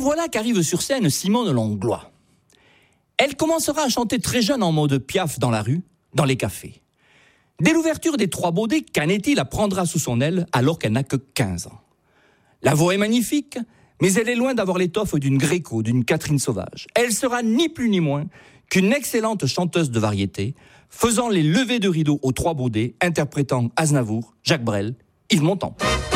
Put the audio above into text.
voilà qu'arrive sur scène Simone Langlois. Elle commencera à chanter très jeune en mode Piaf dans la rue, dans les cafés. Dès l'ouverture des Trois Baudets, Canetti la prendra sous son aile alors qu'elle n'a que 15 ans. La voix est magnifique, mais elle est loin d'avoir l'étoffe d'une Gréco, d'une Catherine Sauvage. Elle sera ni plus ni moins qu'une excellente chanteuse de variété, faisant les levées de rideau aux Trois Baudets, interprétant Aznavour, Jacques Brel, Yves Montand.